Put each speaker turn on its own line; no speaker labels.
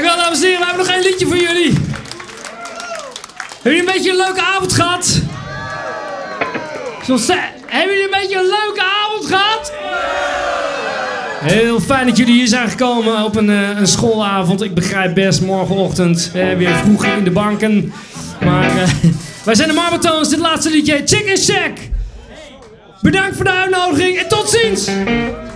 Dankjewel, dames en heren. We hebben nog één liedje voor jullie. Hebben jullie een beetje een leuke avond gehad? Hebben jullie een beetje een leuke avond gehad? Heel fijn dat jullie hier zijn gekomen op een schoolavond. Ik begrijp best, morgenochtend weer vroeg in de banken. Maar wij zijn de Marbletones. Dit laatste liedje, Chicken Shack. Bedankt voor de uitnodiging en tot ziens!